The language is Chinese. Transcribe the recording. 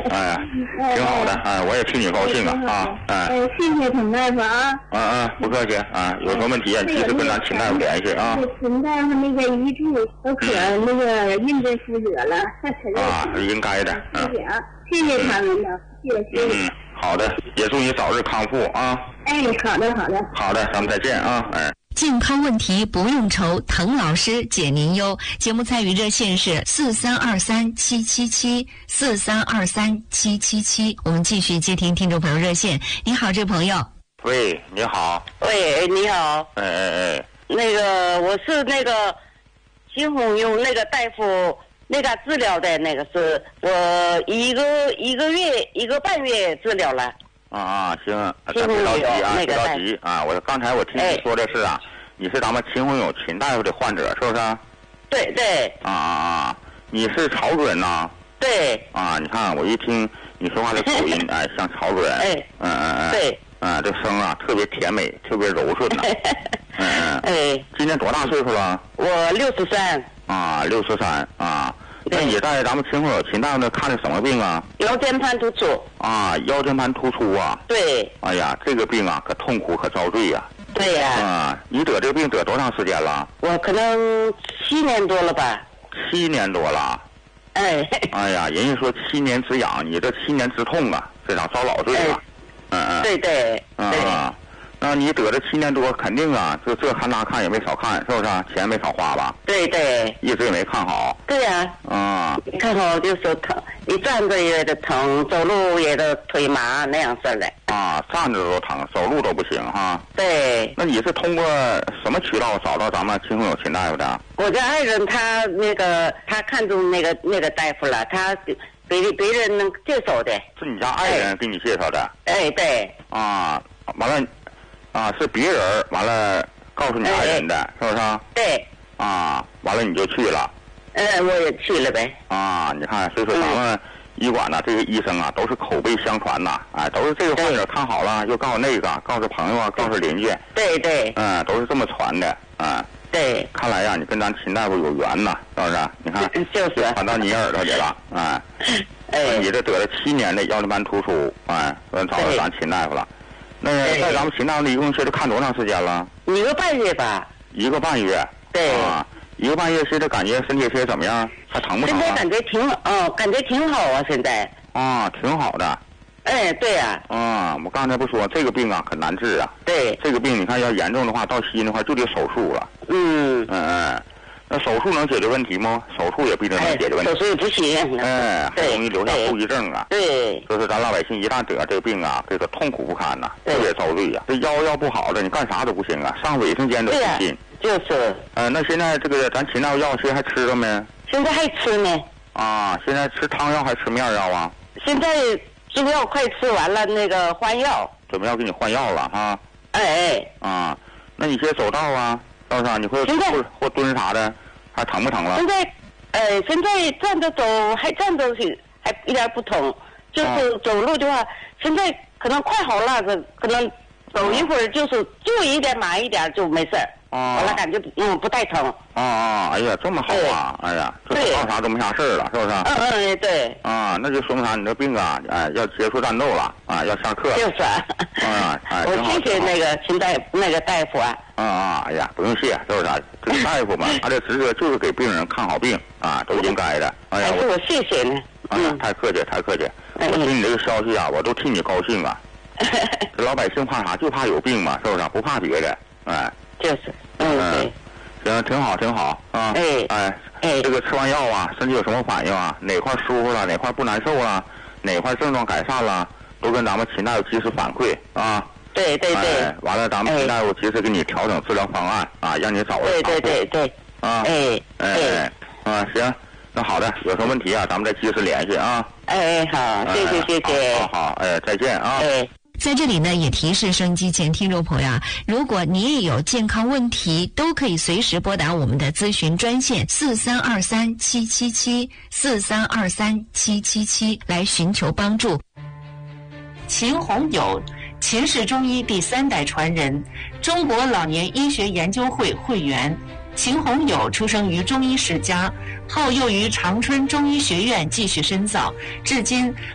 哎，挺好的，哎，我也替你高兴啊，哎， 谢谢陈大夫啊。 不客气啊，有什么问题啊，及时跟咱秦大夫联系啊。 陈大夫那个遗嘱都可那个认真负责了， 应该的， 谢谢他们的，谢谢。 好的，也祝你早日康复啊。 哎，好的， 咱们再见啊，哎。 健康问题不用愁，滕老师解您忧。节目参与热线是4323777743237777。我们继续接听听众朋友热线。你好，这朋友。 喂，你好。 喂，你好。那个我是那个秦红用那个大夫那个治疗的，那个是我一个月1个半月治疗了。 行，咱别着急啊，别着急啊！刚才我听你说的是你是咱们秦红友秦大夫的患者是不是？ 对。 你是曹主任呐？ 对。 你看我一听你说话的口音，像曹主任。 对。 这声特别甜美，特别柔顺呐。今年多大岁数了？ 我63。 63啊。那你在咱们秦红友秦大夫那看的什么病啊？ 腰间盘突出。 腰间盘突出啊。 对。 哎呀，这个病可痛苦可遭罪呀。 对呀。 你得这个病得多长时间了？ 我可能7年多了吧。 7年多了。哎呀，人家说7年之痒，你这7年之痛啊，这场遭老罪了。 对。 那你得这7年多，肯定这看那看也没少看，是不是？钱没少花吧？ 对。 一直也没看好。 对呀。看好就是疼，你站着也得疼，走路也得腿麻那样式的。 站着都疼，走路都不行哈。 对。 那你是通过什么渠道找到咱们秦红友秦大夫的？ 我的爱人他看中那个大夫了，他给别人介绍的。 是你家爱人给你介绍的？ 对。 完了。是别人完了告诉你爱人的，是不是？ 对。 完了你就去了。 我也去了呗。 你看，所以说咱们医馆这个医生都是口碑相传呐，都是这个患者看好了，又告诉那个，告诉朋友告诉邻居。 对。 都是这么传的。 对。 看来你跟咱秦大夫有缘呐，是不是？你看， 就是传到你耳朵里了。你这得了7年的腰间盘突出，找到咱秦大夫了。那在咱们秦大夫一共现在看多长时间了 ？1个半月吧。 1个半月。 对。 1个半月，现在感觉身体现在怎么样？还疼不疼？ 现在感觉挺好啊，现在。 挺好的。 对呀。 我刚才不说这个病很难治啊。 对。 这个病你看要严重的话，到西医的话就得手术了。那手术能解决问题吗？手术也不一定能解决问题。 手术也不行。 还容易留下后遗症啊。 对。 就是咱老百姓一旦得这个病这个痛苦不堪呐，特别遭罪呀。这腰不好了，你干啥都不行啊，上卫生间都不进。 就是。 那现在这个咱秦大夫药现在还吃着没？ 现在还吃呢。 现在吃汤药还吃面药啊？ 现在中药快吃完了，那个换药。 准备要给你换药了哈。那你现在走道道上你会或蹲啥的，还疼不疼了？ 现在站着走还站着去，还一点不疼。就是走路的话，现在可能快好了，可能走一会儿就一点麻一点就没事儿。完了感觉不太疼。 哎呀，这么好啊！哎呀，这干啥都没啥事儿了，是不是？ 对。 那就说明啥？你这病要结束战斗了要下课了。 就是。我谢谢那个秦大夫那个大夫哎呀，不用谢，是不是？这个大夫嘛，他的职责就是给病人看好病都应该的。哎呀， 我谢谢呢。 太客气，太客气。我听你这个消息我都替你高兴啊。这老百姓怕啥？就怕有病嘛，是不是？不怕别的。 就是。对。 行，挺好，挺好啊。这个吃完药身体有什么反应哪块舒服了，哪块不难受了，哪块症状改善了，都跟咱们秦大夫及时反馈对。 完了，咱们秦大夫及时给你调整治疗方案让你早日康复。 对。 行，那好的，有什么问题咱们再及时联系好，谢谢。 好，再见在这里呢，也提示收音机前听众朋友如果你也有健康问题，都可以随时拨打我们的咨询专线4323777743237777来寻求帮助。秦红友，秦氏中医第3代传人，中国老年医学研究会会员。秦红友出生于中医世家，后又于长春中医学院继续深造，至今